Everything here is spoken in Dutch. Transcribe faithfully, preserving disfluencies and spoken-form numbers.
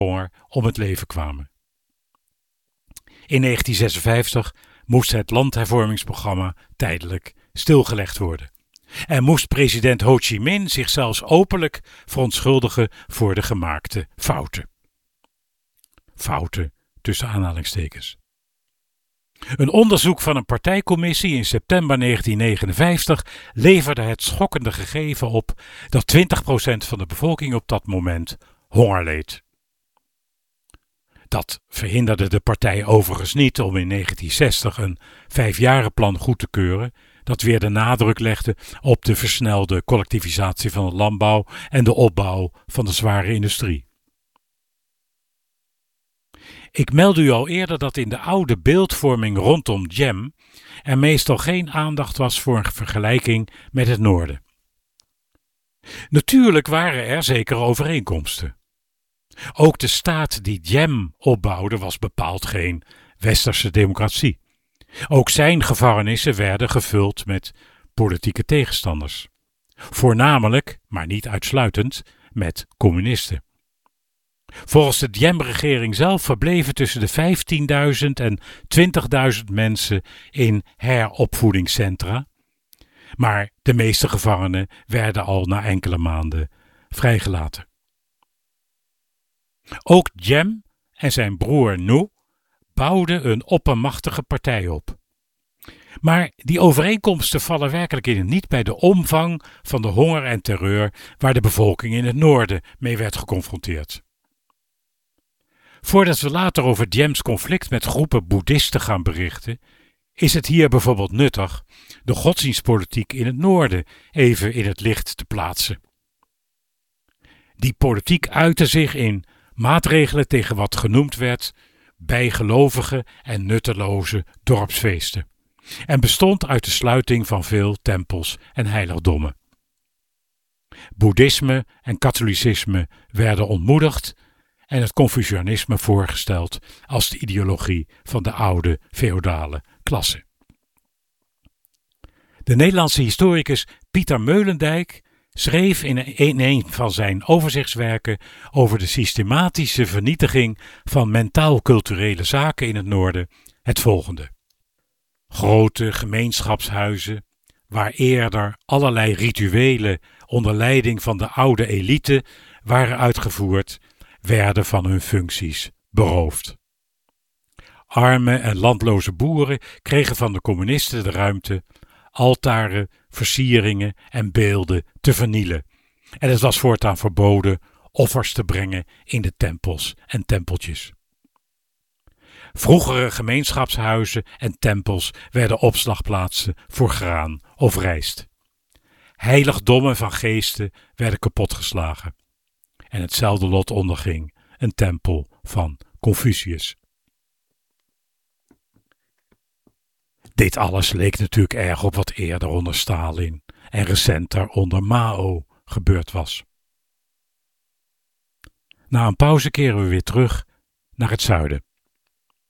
honger om het leven kwamen. In negentien zesenvijftig moest het landhervormingsprogramma tijdelijk stilgelegd worden. En moest president Ho Chi Minh zich zelfs openlijk verontschuldigen voor de gemaakte fouten. Fouten tussen aanhalingstekens. Een onderzoek van een partijcommissie in september negentien negenenvijftig leverde het schokkende gegeven op dat twintig procent van de bevolking op dat moment honger leed. Dat verhinderde de partij overigens niet om in negentien zestig een vijfjarenplan goed te keuren, dat weer de nadruk legde op de versnelde collectivisatie van de landbouw en de opbouw van de zware industrie. Ik meldde u al eerder dat in de oude beeldvorming rondom Diem er meestal geen aandacht was voor een vergelijking met het noorden. Natuurlijk waren er zekere overeenkomsten. Ook de staat die Diem opbouwde was bepaald geen westerse democratie. Ook zijn gevangenissen werden gevuld met politieke tegenstanders. Voornamelijk, maar niet uitsluitend, met communisten. Volgens de Diem-regering zelf verbleven tussen de vijftienduizend en twintigduizend mensen in heropvoedingscentra, maar de meeste gevangenen werden al na enkele maanden vrijgelaten. Ook Diem en zijn broer Nu bouwden een oppermachtige partij op. Maar die overeenkomsten vallen werkelijk in het niet bij de omvang van de honger en terreur waar de bevolking in het noorden mee werd geconfronteerd. Voordat we later over Diems conflict met groepen boeddhisten gaan berichten, is het hier bijvoorbeeld nuttig de godsdienstpolitiek in het noorden even in het licht te plaatsen. Die politiek uitte zich in maatregelen tegen wat genoemd werd bijgelovige en nutteloze dorpsfeesten en bestond uit de sluiting van veel tempels en heiligdommen. Boeddhisme en katholicisme werden ontmoedigd en het Confucianisme voorgesteld als de ideologie van de oude feodale klasse. De Nederlandse historicus Pieter Meulendijk schreef in een van zijn overzichtswerken over de systematische vernietiging van mentaal-culturele zaken in het noorden het volgende. Grote gemeenschapshuizen, waar eerder allerlei rituelen onder leiding van de oude elite waren uitgevoerd, werden van hun functies beroofd. Arme en landloze boeren kregen van de communisten de ruimte altaren, versieringen en beelden te vernielen. En het was voortaan verboden offers te brengen in de tempels en tempeltjes. Vroegere gemeenschapshuizen en tempels werden opslagplaatsen voor graan of rijst. Heiligdommen van geesten werden kapotgeslagen. En hetzelfde lot onderging een tempel van Confucius. Dit alles leek natuurlijk erg op wat eerder onder Stalin en recenter onder Mao gebeurd was. Na een pauze keren we weer terug naar het zuiden.